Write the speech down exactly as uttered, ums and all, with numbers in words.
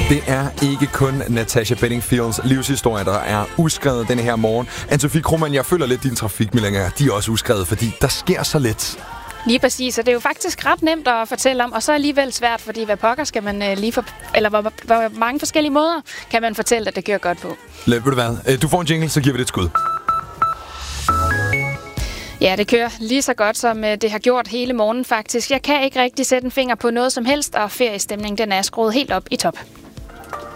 Det er ikke kun Natasha Bedingfields livshistorie, der er uskrevet denne her morgen. Anne-Sophie Krohmann, jeg føler lidt, dine trafikmeldinger, de er også uskrevet, fordi der sker så lidt. Lige præcis, og det er jo faktisk ret nemt at fortælle om, og så alligevel svært, fordi hvad pokker skal man øh, lige for, eller hvor, hvor mange forskellige måder kan man fortælle, at det kører godt på. Ved du hvad? Du får en jingle, så giver vi det et skud. Ja, det kører lige så godt, som det har gjort hele morgen faktisk. Jeg kan ikke rigtig sætte en finger på noget som helst, og feriestemningen den er skruet helt op i top.